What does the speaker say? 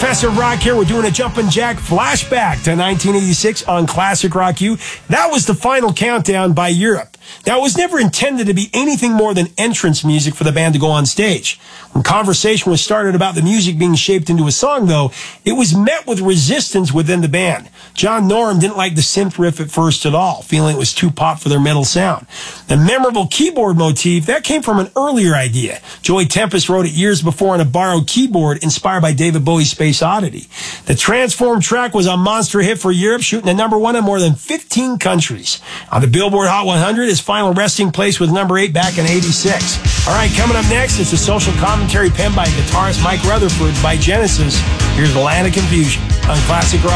Professor Rock here. We're doing a Jumpin' Jack flashback to 1986 on Classic Rock U. That was the final countdown by Europe. Now, it was never intended to be anything more than entrance music for the band to go on stage. When conversation was started about the music being shaped into a song, though, it was met with resistance within the band. John Norum didn't like the synth riff at first at all, feeling it was too pop for their metal sound. The memorable keyboard motif, that came from an earlier idea. Joey Tempest wrote it years before on a borrowed keyboard inspired by David Bowie's Space Oddity. The Transform track was a monster hit for Europe, shooting to #1 in more than 15 countries. On the Billboard Hot 100, his final resting place was #8 back in '86. All right, coming up next is the social commentary penned by guitarist Mike Rutherford by Genesis. Here's the Land of Confusion on Classic Rock.